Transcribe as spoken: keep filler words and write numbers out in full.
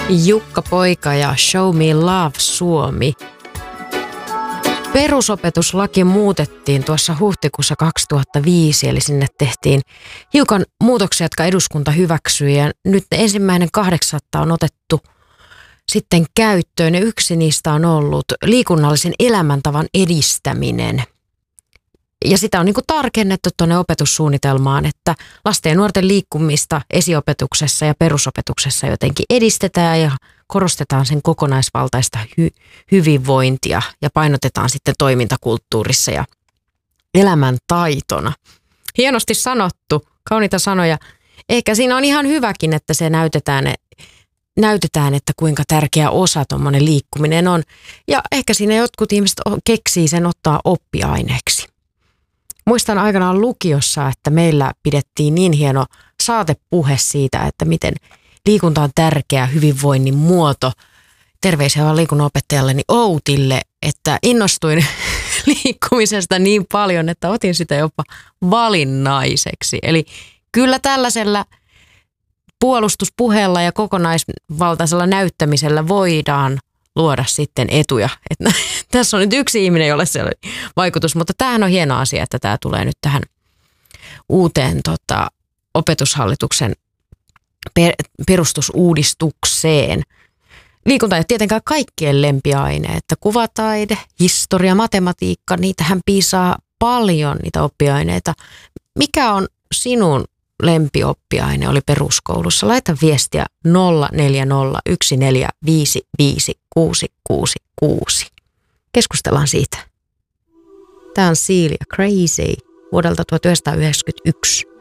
Jukka Poika ja Show Me Love Suomi. Perusopetuslaki muutettiin tuossa huhtikuussa kaksituhattaviisi, eli sinne tehtiin hiukan muutoksia, jotka eduskunta hyväksyi. Ja nyt ensimmäinen kahdeksatta on otettu sitten käyttöön, ja yksi niistä on ollut liikunnallisen elämäntavan edistäminen. Ja sitä on niin kuin tarkennettu tuonne opetussuunnitelmaan, että lasten ja nuorten liikkumista esiopetuksessa ja perusopetuksessa jotenkin edistetään ja korostetaan sen kokonaisvaltaista hy- hyvinvointia ja painotetaan sitten toimintakulttuurissa ja elämäntaitona. Hienosti sanottu, kauniita sanoja. Ehkä siinä on ihan hyväkin, että se näytetään, näytetään että kuinka tärkeä osa tuommoinen liikkuminen on. Ja ehkä siinä jotkut ihmiset keksii sen ottaa oppiaineeksi. Muistan aikanaan lukiossa, että meillä pidettiin niin hieno saatepuhe siitä, että miten liikunta on tärkeä hyvinvoinnin muoto. Terveisiä vaan liikunnanopettajalleni Outille, että innostuin liikkumisesta niin paljon, että otin sitä jopa valinnaiseksi. Eli kyllä tällaisella puolustuspuheella ja kokonaisvaltaisella näyttämisellä voidaan luoda sitten etuja. Että tässä on nyt yksi ihminen, jolle se oli vaikutus, mutta tämähän on hieno asia, että tämä tulee nyt tähän uuteen tota, opetushallituksen per, perustusuudistukseen. Liikunta ei ole tietenkään kaikkien lempiaine, että kuvataide, historia, matematiikka, niitähän piisaa paljon niitä oppiaineita. Mikä on sinun lempioppiaine oli peruskoulussa? Laita viestiä nolla neljä nolla yksi neljä viisi viisi kuusi kuusi kuusi. Keskustellaan siitä. Tämä on Seal ja Crazy vuodelta tuhatyhdeksänsataayhdeksänkymmentäyksi.